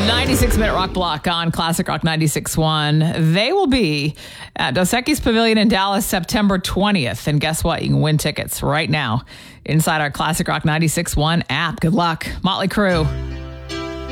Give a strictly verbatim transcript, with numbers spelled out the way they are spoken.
ninety-six minute rock block on Classic Rock ninety-six point one. They will be at Dos Equis Pavilion in Dallas September twentieth. And guess what? You can win tickets right now inside our Classic Rock ninety-six point one app. Good luck. Motley Crue.